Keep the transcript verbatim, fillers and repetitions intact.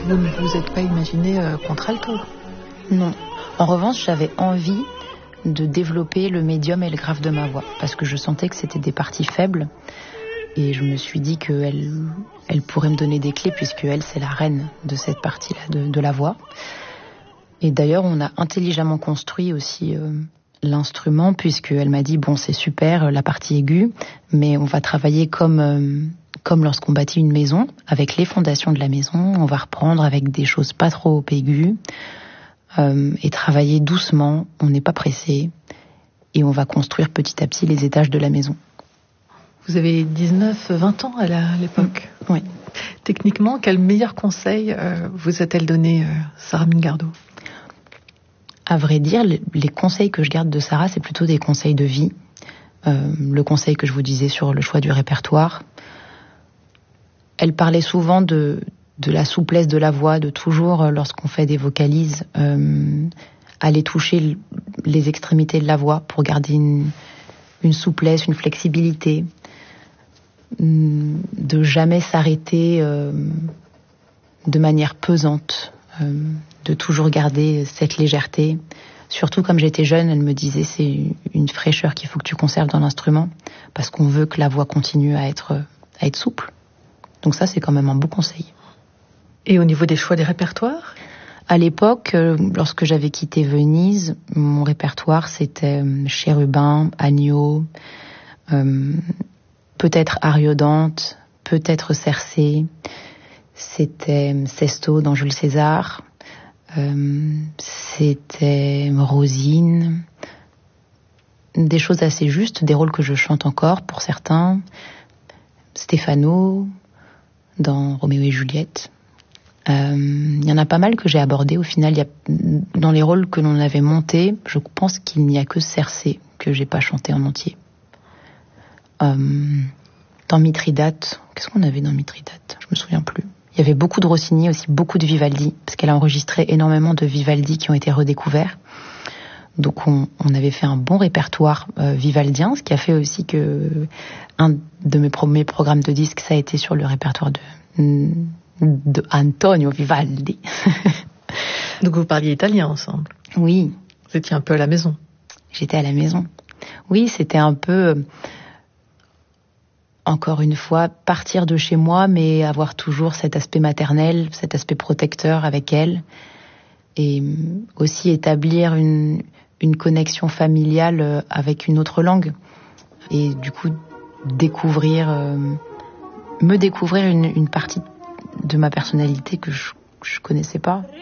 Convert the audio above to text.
vous ne vous êtes pas imaginé euh, contralto? Non. En revanche, j'avais envie de développer le médium et le grave de ma voix, parce que je sentais que c'était des parties faibles, et je me suis dit qu'elle elle pourrait me donner des clés, puisque elle, c'est la reine de cette partie-là de, de la voix. Et d'ailleurs, on a intelligemment construit aussi euh, l'instrument, puisqu'elle m'a dit, bon, c'est super, la partie aiguë, mais on va travailler comme, euh, comme lorsqu'on bâtit une maison, avec les fondations de la maison. On va reprendre avec des choses pas trop aiguës, euh, et travailler doucement, on n'est pas pressé, et on va construire petit à petit les étages de la maison. Vous avez dix-neuf vingt ans à la- à l'époque. Mmh. Oui. Techniquement, quel meilleur conseil euh, vous a-t-elle donné, euh, Sarah Mingardo? À vrai dire, les conseils que je garde de Sarah, c'est plutôt des conseils de vie. Euh, le conseil que je vous disais sur le choix du répertoire. Elle parlait souvent de, de la souplesse de la voix, de toujours, lorsqu'on fait des vocalises, euh, aller toucher les extrémités de la voix pour garder une, une souplesse, une flexibilité, de jamais s'arrêter euh, de manière pesante, euh, de toujours garder cette légèreté. Surtout comme j'étais jeune, elle me disait c'est une fraîcheur qu'il faut que tu conserves dans l'instrument, parce qu'on veut que la voix continue à être, à être souple. Donc ça, c'est quand même un beau conseil. Et au niveau des choix des répertoires? À l'époque, euh, lorsque j'avais quitté Venise, mon répertoire, c'était euh, Chérubin, Agneau, euh, peut-être Ariodante, peut-être Circé, c'était Sesto dans Jules César, euh, c'était Rosine, des choses assez justes, des rôles que je chante encore pour certains, Stéphano dans Roméo et Juliette. Il euh, y en a pas mal que j'ai abordés au final. Y a, dans les rôles que l'on avait montés, je pense qu'il n'y a que Circé que j'ai pas chanté en entier. Euh, dans Mithridate, qu'est-ce qu'on avait dans Mithridate? Je me souviens plus. Il y avait beaucoup de Rossini, aussi beaucoup de Vivaldi, parce qu'elle a enregistré énormément de Vivaldi qui ont été redécouverts. Donc on, on avait fait un bon répertoire euh, vivaldien, ce qui a fait aussi que un de mes premiers programmes de disques, ça a été sur le répertoire de, de Antonio Vivaldi. Donc vous parliez italien ensemble? Oui. Vous étiez un peu à la maison? J'étais à la maison. Oui, c'était un peu, encore une fois, partir de chez moi, mais avoir toujours cet aspect maternel, cet aspect protecteur avec elle, et aussi établir une, une connexion familiale avec une autre langue, et du coup découvrir, euh, me découvrir une, une partie de ma personnalité que je, je connaissais pas.